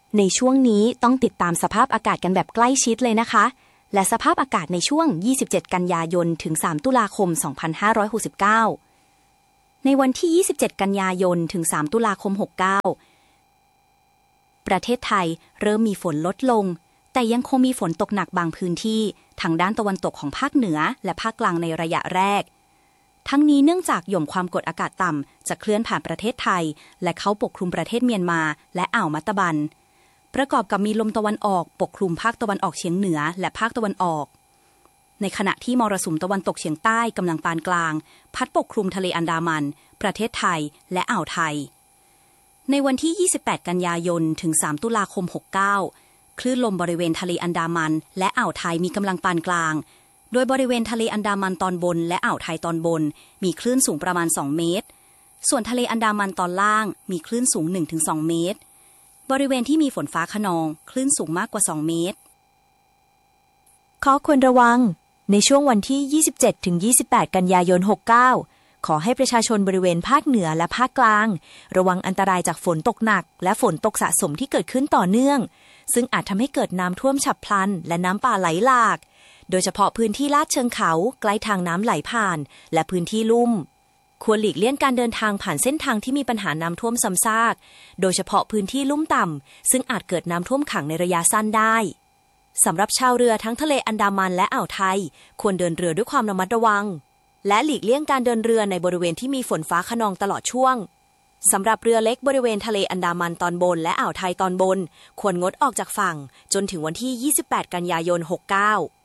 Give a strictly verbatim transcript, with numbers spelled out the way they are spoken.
ในช่วงนี้ต้องติดตามสภาพอากาศกันแบบใกล้ชิดเลยนะคะและสภาพอากาศในช่วงยี่สิบเจ็ดกันยายนถึงสามตุลาคมสองพันห้าร้อยหกสิบเก้าในวันที่ยี่สิบเจ็ดกันยายนถึงสามตุลาคมหกสิบเก้าประเทศไทยเริ่มมีฝนลดลงแต่ยังคงมีฝนตกหนักบางพื้นที่ทางด้านตะวันตกของภาคเหนือและภาคกลางในระยะแรกทั้งนี้เนื่องจากหย่อมความกดอากาศต่ำจะเคลื่อนผ่านประเทศไทยและเข้าปกคลุมประเทศเมียนมาและอ่าวมัตตบันประกอบกับมีลมตะวันออกปกคลุมภาคตะวันออกเฉียงเหนือและภาคตะวันออกในขณะที่มรสุมตะวันตกเฉียงใต้กำลังปานกลางพัดปกคลุมทะเลอันดามันประเทศไทยและอ่าวไทยในวันที่ยี่สิบแปดกันยายนถึงสามตุลาคมหกสิบเก้าคลื่นลมบริเวณทะเลอันดามันและอ่าวไทยมีกำลังปานกลางโดยบริเวณทะเลอันดามันตอนบนและอ่าวไทยตอนบนมีคลื่นสูงประมาณสองเมตรส่วนทะเลอันดามันตอนล่างมีคลื่นสูง หนึ่งถึงสอง เมตรบริเวณที่มีฝนฟ้าคะนองคลื่นสูงมากกว่าสองเมตรข้อควรระวังในช่วงวันที่ยี่สิบเจ็ดถึงยี่สิบแปดกันยายนหกสิบเก้าขอให้ประชาชนบริเวณภาคเหนือและภาคกลางระวังอันตรายจากฝนตกหนักและฝนตกสะสมที่เกิดขึ้นต่อเนื่องซึ่งอาจทำให้เกิดน้ำท่วมฉับพลันและน้ำป่าไหลหลากโดยเฉพาะพื้นที่ลาดเชิงเขาใกล้ทางน้ำไหลผ่านและพื้นที่ลุ่มควรหลีกเลี่ยงการเดินทางผ่านเส้นทางที่มีปัญหาน้ำท่วมซ้ำซากโดยเฉพาะพื้นที่ลุ่มต่ำซึ่งอาจเกิดน้ำท่วมขังในระยะสั้นได้สำหรับชาวเรือทั้งทะเลอันดามันและอ่าวไทยควรเดินเรือด้วยความระมัดระวังและหลีกเลี่ยงการเดินเรือในบริเวณที่มีฝนฟ้าคะนองตลอดช่วงสำหรับเรือเล็กบริเวณทะเลอันดามันตอนบนและอ่าวไทยตอนบนควรงดออกจากฝั่งจนถึงวันที่ยี่สิบแปดกันยายนหกสิบเก้า